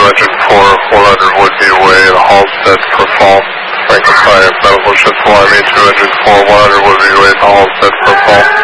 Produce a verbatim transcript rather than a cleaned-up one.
engine four, one hundred Woodview Way, the hall set for fall. Franklin Fire Medical Ship Hawaii two engine four, one hundred Woodview Way, the hall set for fall.